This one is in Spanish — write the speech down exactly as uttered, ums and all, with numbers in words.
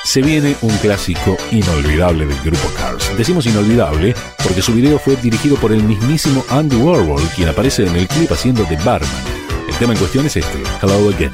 Se viene un clásico inolvidable del grupo Cars. Decimos inolvidable porque su video fue dirigido por el mismísimo Andy Warhol, quien aparece en el clip haciendo de barman. El tema en cuestión es este, Hello Again.